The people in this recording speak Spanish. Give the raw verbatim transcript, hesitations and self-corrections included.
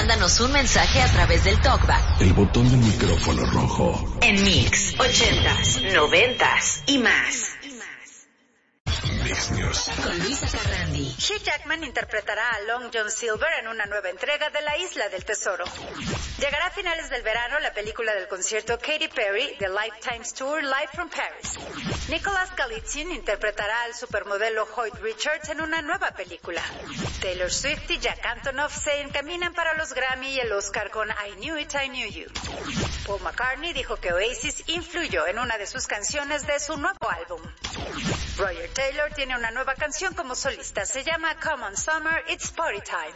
mándanos un mensaje a través del TalkBack. El botón del micrófono rojo. En Mix, ochentas, noventas y más. Mix News. Con Luisa Carrandi. Hugh Jackman interpretará a Long John Silver en una nueva entrega de La Isla del Tesoro. Llegará a finales del verano la película del concierto Katy Perry, The Lifetime's Tour Live from Paris. Nicholas Galitzin interpretará al supermodelo Hoyt Richards en una nueva película. Taylor Swift y Jack Antonoff se encaminan para los Grammy y el Oscar con I Knew It, I Knew You. Paul McCartney dijo que Oasis influyó en una de sus canciones de su nuevo álbum. Roger Taylor tiene una nueva canción como solista, se llama Come on Summer, It's Party Time.